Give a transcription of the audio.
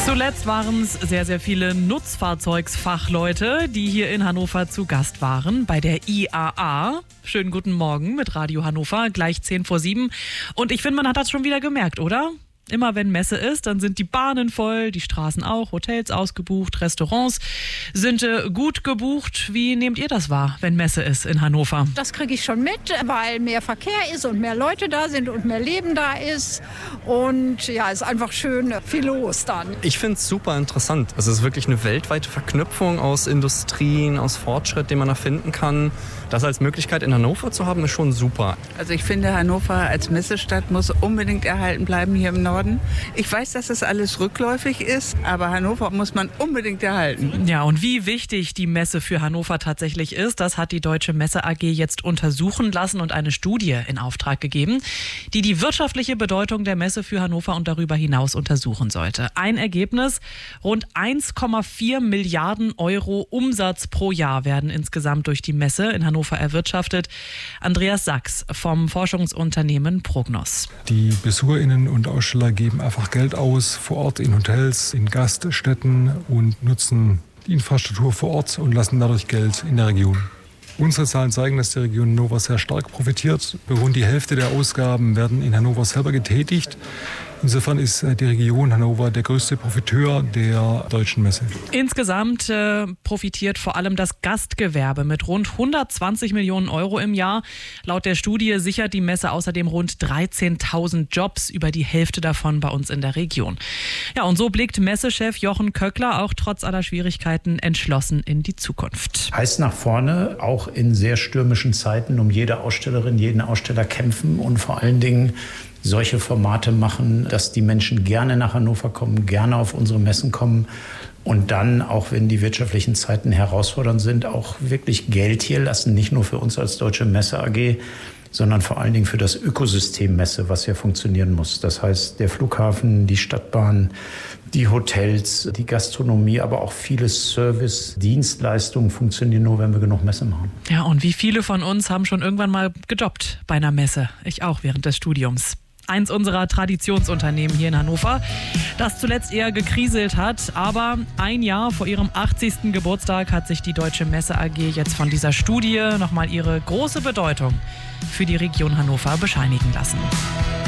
Zuletzt waren es sehr, sehr viele Nutzfahrzeugsfachleute, die hier in Hannover zu Gast waren bei der IAA. Schönen guten Morgen mit Radio Hannover, gleich 7:10. Und ich finde, man hat das schon wieder gemerkt, oder? Immer wenn Messe ist, dann sind die Bahnen voll, die Straßen auch, Hotels ausgebucht, Restaurants sind gut gebucht. Wie nehmt ihr das wahr, wenn Messe ist in Hannover? Das kriege ich schon mit, weil mehr Verkehr ist und mehr Leute da sind und mehr Leben da ist. Und ja, ist einfach schön viel los dann. Ich finde es super interessant. Es ist wirklich eine weltweite Verknüpfung aus Industrien, aus Fortschritt, den man erfinden kann. Das als Möglichkeit in Hannover zu haben, ist schon super. Also ich finde, Hannover als Messestadt muss unbedingt erhalten bleiben hier im Norden. Ich weiß, dass das alles rückläufig ist, aber Hannover muss man unbedingt erhalten. Ja, und wie wichtig die Messe für Hannover tatsächlich ist, das hat die Deutsche Messe AG jetzt untersuchen lassen und eine Studie in Auftrag gegeben, die die wirtschaftliche Bedeutung der Messe für Hannover und darüber hinaus untersuchen sollte. Ein Ergebnis: rund 1,4 Milliarden Euro Umsatz pro Jahr werden insgesamt durch die Messe in Hannover erwirtschaftet. Andreas Sachs vom Forschungsunternehmen Prognos. Die BesucherInnen und Aussteller geben einfach Geld aus vor Ort in Hotels, in Gaststätten und nutzen die Infrastruktur vor Ort und lassen dadurch Geld in der Region. Unsere Zahlen zeigen, dass die Region Hannover sehr stark profitiert. Rund die Hälfte der Ausgaben werden in Hannover selber getätigt. Insofern ist die Region Hannover der größte Profiteur der Deutschen Messe. Insgesamt profitiert vor allem das Gastgewerbe mit rund 120 Millionen Euro im Jahr. Laut der Studie sichert die Messe außerdem rund 13.000 Jobs, über die Hälfte davon bei uns in der Region. Ja, und so blickt Messechef Jochen Köckler auch trotz aller Schwierigkeiten entschlossen in die Zukunft. Heißt nach vorne, auch in sehr stürmischen Zeiten um jede Ausstellerin, jeden Aussteller kämpfen und vor allen Dingen solche Formate machen, dass die Menschen gerne nach Hannover kommen, gerne auf unsere Messen kommen und dann, auch wenn die wirtschaftlichen Zeiten herausfordernd sind, auch wirklich Geld hier lassen, nicht nur für uns als Deutsche Messe AG, sondern vor allen Dingen für das Ökosystem Messe, was ja funktionieren muss. Das heißt, der Flughafen, die Stadtbahn, die Hotels, die Gastronomie, aber auch viele Service-Dienstleistungen funktionieren nur, wenn wir genug Messe machen. Ja, und wie viele von uns haben schon irgendwann mal gejobbt bei einer Messe? Ich auch während des Studiums. Eins unserer Traditionsunternehmen hier in Hannover, das zuletzt eher gekriselt hat. Aber ein Jahr vor ihrem 80. Geburtstag hat sich die Deutsche Messe AG jetzt von dieser Studie nochmal ihre große Bedeutung für die Region Hannover bescheinigen lassen.